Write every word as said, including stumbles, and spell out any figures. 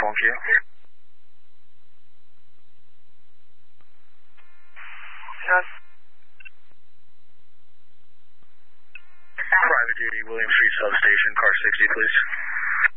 one Q. Yes. Private duty, William Street Substation, car sixty, please.